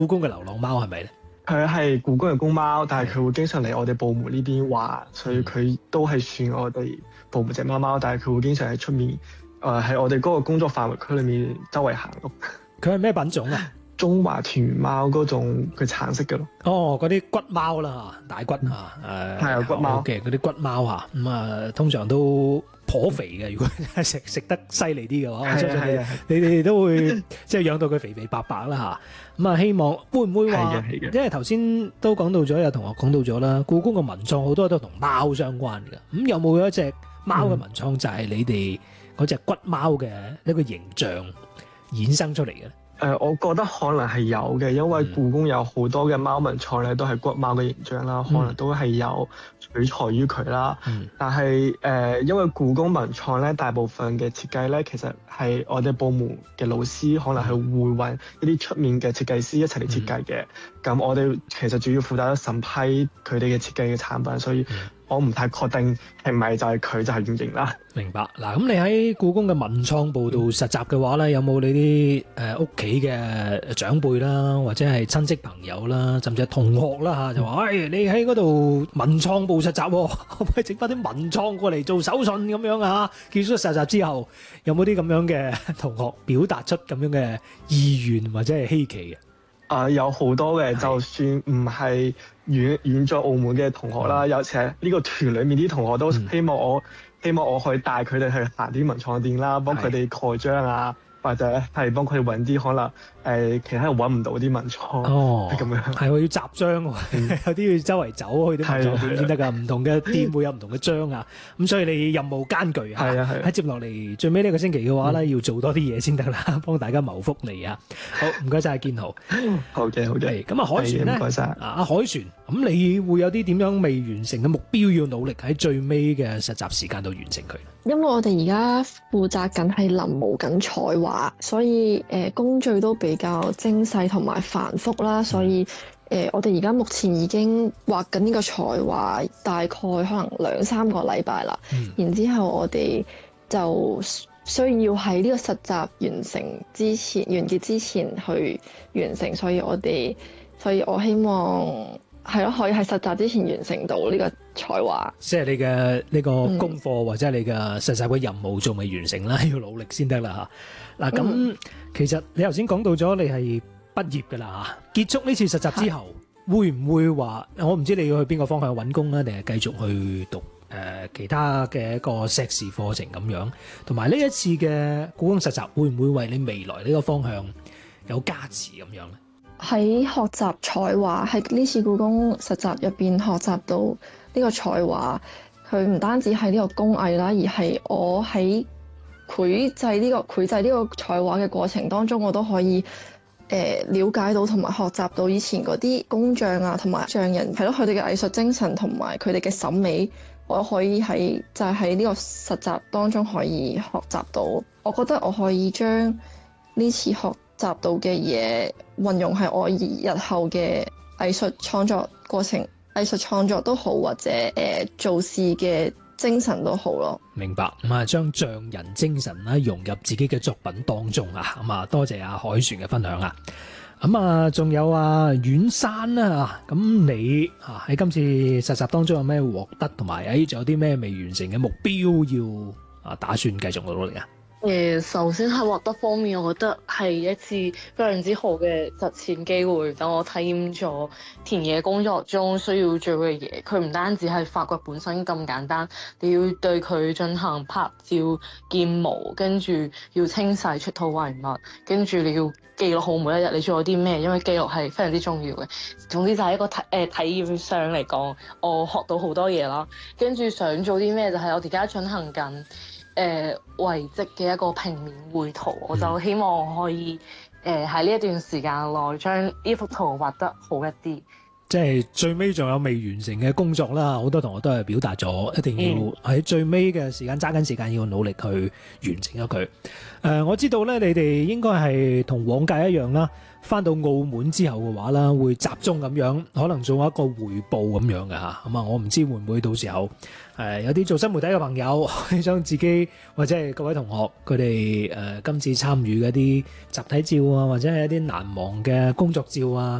故宮嘅流浪貓係咪咧？ 佢係故宮嘅公貓，但係佢會經常嚟我哋部門呢邊玩，所以佢都係算我哋部門隻貓貓，但係佢會經常喺出面，喺我哋嗰個工作範圍區裏面周圍行咯。 佢係咩品種啊？ 中華田園貓嗰種佢橙色嘅咯。 哦，嗰啲骨貓啦，大骨嚇， 係啊，骨貓嘅嗰啲骨貓嚇，咁啊通常都頗肥嘅。如果食得犀利啲嘅話，我相信你哋都會即係養到佢肥肥白白啦嚇。咁啊，希望會唔會話？因為頭先都講到咗，有同學講到咗啦，故宮嘅文創好多都同貓相關嘅。咁有冇一隻貓嘅文創就係你哋嗰隻骨貓嘅一個形象衍生出嚟嘅咧？ 我覺得可能係有嘅，因為故宮有好多嘅貓文創咧，都係骨貓嘅形象啦，可能都係有取材於佢啦。但係因為故宮文創咧，大部分嘅設計咧，其實係我哋部門嘅老師可能係會揾一啲出面嘅設計師一齊嚟設計嘅。咁我哋其實主要負責審批佢哋嘅設計嘅產品，所以我唔太確定係咪就係佢就係原型啦。 明白嗱，咁你喺故宮嘅文創部度實習嘅話咧，有冇你啲屋企嘅長輩啦，或者係親戚朋友啦，甚至係同學啦嚇，就話：你喺嗰度文創部實習，可唔可以整翻啲文創過嚟做手信咁樣啊？結束實習之後，有冇啲咁樣嘅同學表達出咁樣嘅意願或者係希冀嘅？ 有好多嘅，就算唔係遠在澳門嘅同學啦，有時係呢個團裏面啲同學都希望我可以帶佢哋去行啲文創店啦，幫佢哋蓋章啊，或者係幫佢哋揾啲可能其他人揾唔到啲文創咁樣。 係喎，要集章喎，有啲要周圍走去啲文創店先得㗎。唔同嘅店會有唔同嘅章啊，咁所以你任務艱巨啊。喺接落嚟最尾呢個星期嘅話咧，要做多啲嘢先得啦，幫大家謀福利啊。好，唔該晒建豪。 好嘅。 咁啊，凱旋咧， 唔該晒。 阿凱旋，咁你會有啲點樣未完成嘅目標要努力喺最尾嘅實習時間度完成佢？ 因為我哋而家負責緊係臨摹緊彩畫，所以工序都比較精細同埋繁複啦，所以我哋而家目前已經畫緊呢個彩畫，大概可能2-3個禮拜啦。然之後我哋就需要喺呢個實習完結之前去完成，所以我希望係咯，可以喺實習之前完成到呢個彩畫。 即係你嘅呢個功課或者你嘅實習嘅任務仲未完成啦，要努力先得啦嚇。嗱咁，其實你頭先講到咗你係畢業㗎啦嚇，結束呢次實習之後，會唔會話我唔知你要去邊個方向揾工啊，定係繼續去讀其他嘅一個碩士課程咁樣？同埋呢一次嘅故宮實習會唔會為你未來呢個方向有加持咁樣咧？ 喺學習彩畫，喺呢次故宮實習入邊學習到呢個彩畫，佢唔單止係呢個工藝啦，而係我喺繪製呢個彩畫嘅過程當中，我都可以了解到同埋學習到以前嗰啲工匠啊，同埋匠人係咯，佢哋嘅藝術精神同埋佢哋嘅審美，我可以喺呢個實習當中可以學習到。我覺得我可以將呢次學習到嘅嘢運用喺我日後嘅藝術創作過程，藝術創作都好，或者做事嘅精神都好咯。 明白，咁啊將匠人精神啦融入自己嘅作品當中啊，咁啊多謝阿凱旋嘅分享啊。咁啊仲有啊阮珊啦，咁你啊喺今次實習當中有咩獲得，同埋仲有啲咩未完成嘅目標要打算繼續努力啊？ 首先喺獲得方面，我覺得係一次非常之好嘅實踐機會，等我體驗咗田野工作中需要做嘅嘢。佢唔單止係發掘本身咁簡單，你要對佢進行拍照、建模，跟住要清洗出土遺物，跟住你要記錄好每一日你做咗啲咩，因為記錄係非常之重要嘅。總之就係一個體驗上嚟講，我學到好多嘢啦。跟住想做啲咩就係我而家進行緊遺跡嘅一個平面繪圖，我就希望我可以喺呢一段時間內將呢幅圖畫得好一啲。 即係最尾仲有未完成嘅工作啦，好多同學都係表達咗，一定要喺最尾嘅時間揸緊時間，要努力去完成咗佢。我知道咧，你哋應該係同往屆一樣啦， 翻到澳門之後嘅話啦，會集中咁樣可能做一個匯報咁樣嘅嚇。咁啊，我唔知會唔會到時候有啲做新媒體嘅朋友，將自己或者係各位同學佢哋今次參與嘅一啲集體照啊，或者係一啲難忘嘅工作照啊。